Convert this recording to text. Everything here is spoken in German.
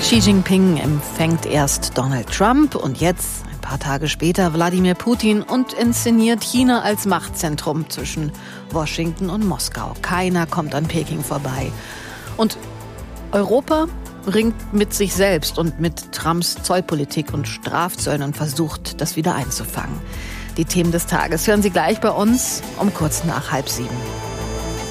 Xi Jinping empfängt erst Donald Trump und jetzt, ein paar Tage später, Wladimir Putin und inszeniert China als Machtzentrum zwischen Washington und Moskau. Keiner kommt an Peking vorbei. Und Europa ringt mit sich selbst und mit Trumps Zollpolitik und Strafzöllen und versucht, das wieder einzufangen. Die Themen des Tages hören Sie gleich bei uns um kurz nach 6:30.